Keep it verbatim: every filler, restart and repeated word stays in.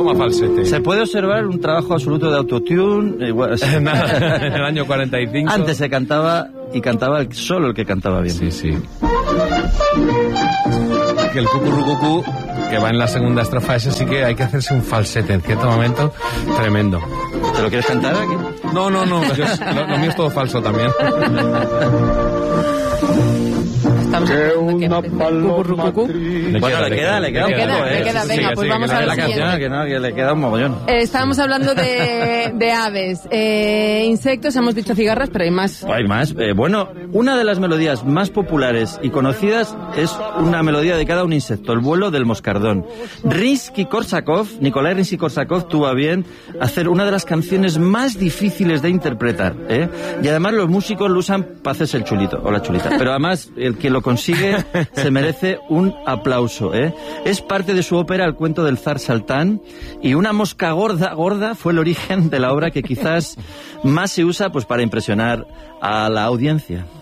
toma falsete. Se puede observar un trabajo absoluto de autotune. Igual, en el año cuarenta y cinco. Antes se cantaba y cantaba el, solo el que cantaba bien. Sí, sí. Que el cucurrucucú, que va en la segunda estrofa, ese sí que hay que hacerse un falsete en cierto momento tremendo. ¿Te lo quieres cantar aquí? No, no, no, yo, lo, lo mío es todo falso también. Estamos una paloma Bueno, le queda, le queda un Le queda, poco, le ¿eh? queda, venga, sí, pues sí, vamos que a la- la la siguiente. canción, que no, que le queda un mogollón. Eh, estábamos hablando de, de aves, eh, insectos, hemos dicho cigarras, pero hay más. Hay más. Eh, bueno, una de las melodías más populares y conocidas es una melodía dedicada a un insecto, el vuelo del moscardón. Rimsky-Korsakov, Nikolai Rimsky-Korsakov tuvo a bien hacer una de las canciones más difíciles de interpretar, ¿eh? Y además los músicos lo usan para hacerse el chulito o la chulita. Pero además el que lo consigue se merece un aplauso, ¿eh? Es parte de su ópera El cuento del zar Saltán, y una mosca gorda, gorda fue el origen de la obra que quizás más se usa pues para impresionar a la audiencia.